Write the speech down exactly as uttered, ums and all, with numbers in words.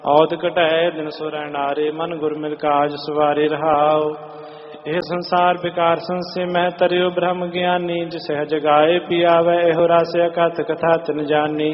ਔਦ ਘਟਾਏ ਦਿਨ ਸੁਰੈ ਨਾਰੇ ਮਨ ਗੁਰ ਮਿਲ ਕਾਜ ਸਵਾਰੇ ਰਹਾਉ। ਇਹ ਸੰਸਾਰ ਵਿਕਾਰ ਸੰਸੇ ਮਹਿ ਤਰਿਓ ਬ੍ਰਹਮ ਗਿਆਨੀ ਜਿ ਸਹਿ ਜਗਾਏ ਪਿਆਵੈ ਇਹੋ ਰਸ ਅਕਥ ਕਥਾ ਤਿਨ ਜਾਨੀ।